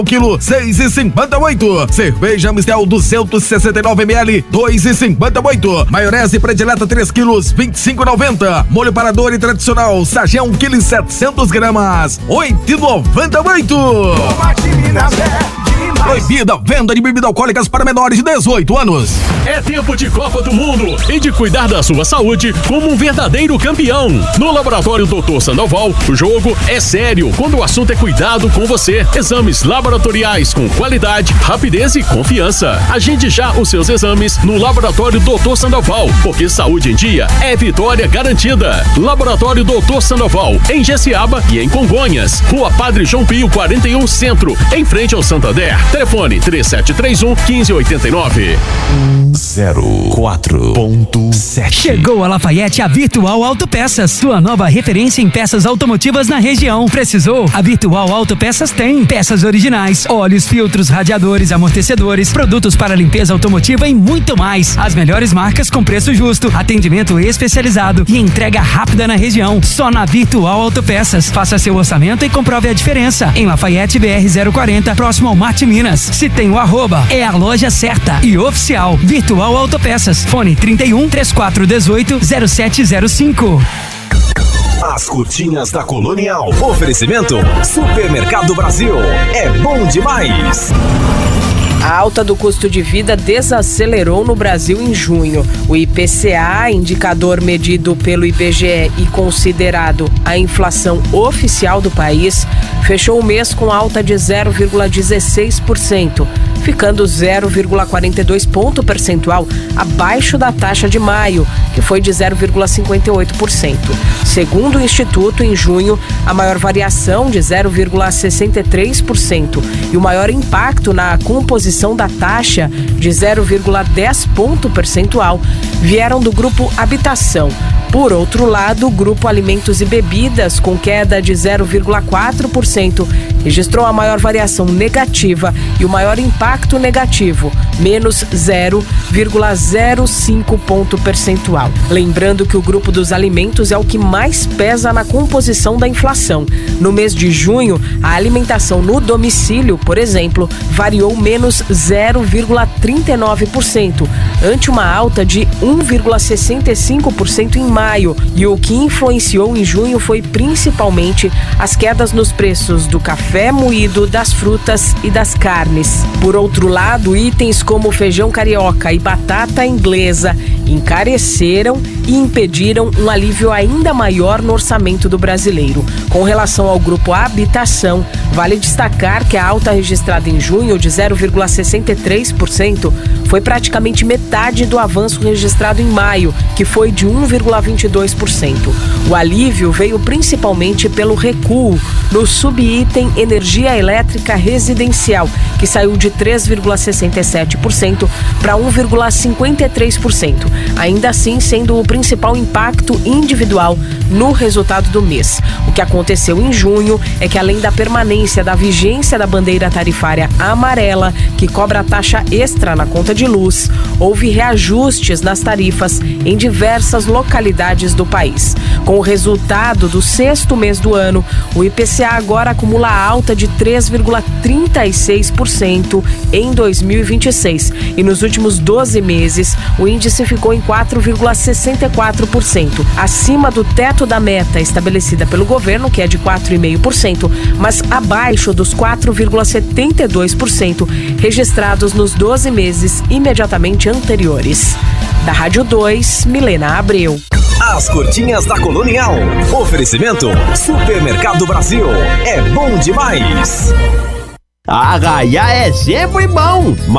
quilo 6,58. Cerveja Amstel 269 ml 2,58. Maionese predileta 3 quilos 25,90. Molho parador e tradicional Sagé 1 kg 700 gramas 8,98. Proibida venda de bebidas alcoólicas para menores de 18 anos. É tempo de Copa do Mundo e de cuidar da sua saúde como um verdadeiro campeão. No Laboratório Dr. Sandoval, o jogo é sério quando o assunto é cuidado com você. Exames laboratoriais com qualidade, rapidez e confiança. Agende já os seus exames no Laboratório Dr. Sandoval, porque saúde em dia é vitória garantida. Laboratório Dr. Sandoval, em Jessiaba e em Congonhas. Rua Padre João Pio 41 Centro, em frente ao Santander. Telefone 3731-1589. 04.7. Chegou a Lafayette a Virtual Autopeças, sua nova referência em peças automotivas na região. Precisou? A Virtual Autopeças tem peças originais, óleos, filtros, radiadores, amortecedores, produtos para limpeza automotiva e muito mais. As melhores marcas com preço justo, atendimento especializado e entrega rápida na região. Só na Virtual Autopeças. Faça seu orçamento e comprove a diferença. Em Lafayette BR 040, próximo ao Marte Minas. Se tem o arroba, é a loja certa e oficial. Virtual Autopeças. Fone 31 3418 0705. As curtinhas da Colonial. Oferecimento Supermercado Brasil. É bom demais. A alta do custo de vida desacelerou no Brasil em junho. O IPCA, indicador medido pelo IBGE e considerado a inflação oficial do país, fechou o mês com alta de 0,16%, ficando 0,42 ponto percentual abaixo da taxa de maio, que foi de 0,58%. Segundo o Instituto, em junho, a maior variação de 0,63% e o maior impacto na composição da taxa de 0,10 ponto percentual vieram do grupo habitação. Por outro lado, o grupo alimentos e bebidas, com queda de 0,4%, registrou a maior variação negativa e o maior impacto negativo, menos 0,05 ponto percentual. Lembrando que o grupo dos alimentos é o que mais pesa na composição da inflação. No mês de junho, a alimentação no domicílio, por exemplo, variou menos 0,39%, ante uma alta de 1,65% em maio. E o que influenciou em junho foi principalmente as quedas nos preços do café moído, das frutas e das carnes. Por outro lado, itens como feijão carioca e batata inglesa encareceram e impediram um alívio ainda maior no orçamento do brasileiro. Com relação ao grupo habitação, vale destacar que a alta registrada em junho de 0,63% foi praticamente metade do avanço registrado em maio, que foi de 1,22%. O alívio veio principalmente pelo recuo no subitem energia elétrica residencial, que saiu de 3,67% para 1,53%, ainda assim sendo o principal impacto individual no resultado do mês. O que aconteceu em junho é que, além da permanência da vigência da bandeira tarifária amarela, que cobra taxa extra na conta de luz, houve reajustes nas tarifas em diversas localidades do país. Com o resultado do sexto mês do ano, o IPCA agora acumula alta de 3,36% em 2026 e nos últimos 12 meses o índice ficou em 4,64%, acima do teto da meta estabelecida pelo governo, que é de 4,5%, mas abaixo dos 4,72% registrados nos 12 meses imediatamente anteriores. Da Rádio 2, Milena Abreu. As curtinhas da Colonial. Oferecimento Supermercado Brasil. É bom demais. Arraiá é sempre bom.